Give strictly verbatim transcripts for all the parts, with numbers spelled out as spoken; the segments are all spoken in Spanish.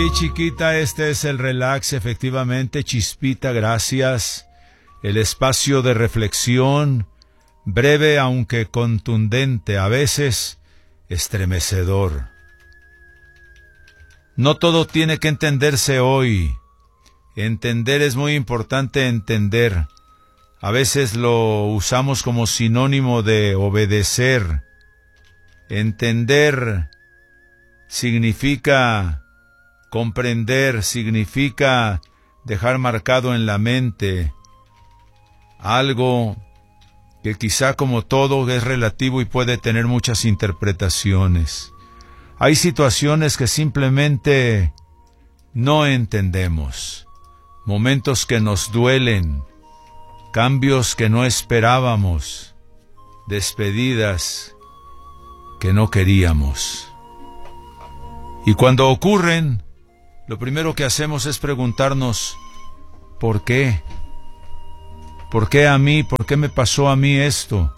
Hey chiquita, este es el relax, efectivamente, Chispita, gracias. El espacio de reflexión, breve aunque contundente, a veces estremecedor. No todo tiene que entenderse hoy. Entender es muy importante, entender. A veces lo usamos como sinónimo de obedecer. Entender significa comprender, significa dejar marcado en la mente algo que quizá, como todo, es relativo y puede tener muchas interpretaciones. Hay situaciones que simplemente no entendemos, momentos que nos duelen, cambios que no esperábamos, despedidas que no queríamos. Y cuando ocurren, lo primero que hacemos es preguntarnos, ¿por qué? ¿Por qué a mí? ¿Por qué me pasó a mí esto?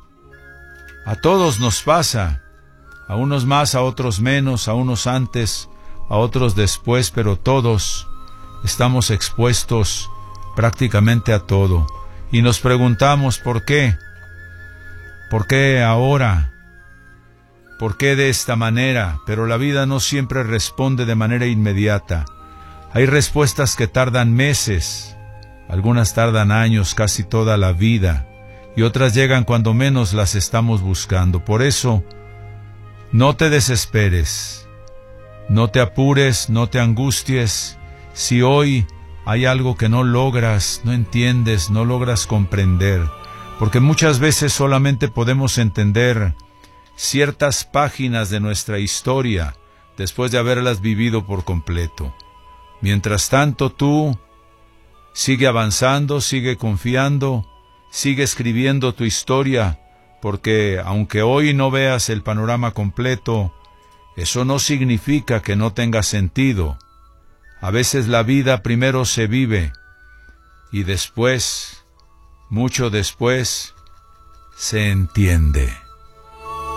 A todos nos pasa, a unos más, a otros menos, a unos antes, a otros después, pero todos estamos expuestos prácticamente a todo. Y nos preguntamos, ¿por qué? ¿Por qué ahora? ¿Por qué de esta manera? Pero la vida no siempre responde de manera inmediata. Hay respuestas que tardan meses, algunas tardan años, casi toda la vida, y otras llegan cuando menos las estamos buscando. Por eso, no te desesperes, no te apures, no te angusties. Si hoy hay algo que no logras, no entiendes, no logras comprender, porque muchas veces solamente podemos entender ciertas páginas de nuestra historia después de haberlas vivido por completo. Mientras tanto, tú sigue avanzando, sigue confiando, sigue escribiendo tu historia, porque aunque hoy no veas el panorama completo, eso no significa que no tenga sentido. A veces la vida primero se vive y después, mucho después, se entiende.